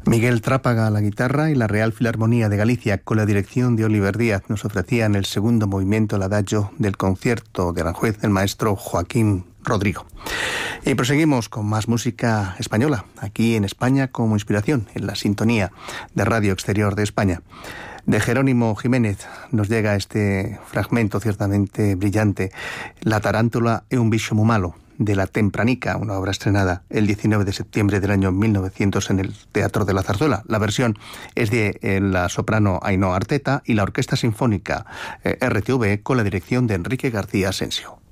Miguel Trápaga a la guitarra y la Real Filarmonía de Galicia, con la dirección de Oliver Díaz, nos ofrecían el segundo movimiento, el adagio del concierto de Aranjuez del maestro Joaquín Rodrigo. Y proseguimos con más música española, aquí en España como inspiración, en la sintonía de Radio Exterior de España. De Jerónimo Jiménez nos llega este fragmento ciertamente brillante, La tarántula é un bicho muy malo, de La Tempranica, una obra estrenada el 19 de septiembre del año 1900 en el Teatro de la Zarzuela. La versión es de la soprano Ainhoa Arteta y la Orquesta Sinfónica RTV con la dirección de Enrique García Asensio.